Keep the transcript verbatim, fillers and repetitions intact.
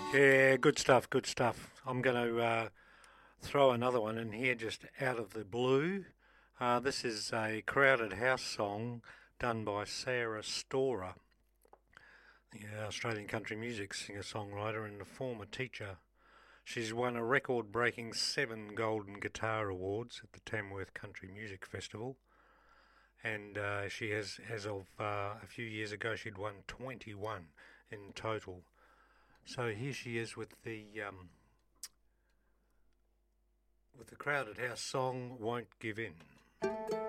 Yeah, good stuff, good stuff. I'm going to uh, throw another one in here just out of the blue. Uh, this is a Crowded House song done by Sarah Storer, the Australian country music singer-songwriter and a former teacher. She's won a record-breaking seven Golden Guitar Awards at the Tamworth Country Music Festival. And uh, she has, as of uh, a few years ago, she'd won twenty-one in total. So here she is with the um, with the Crowded House song "Won't Give In."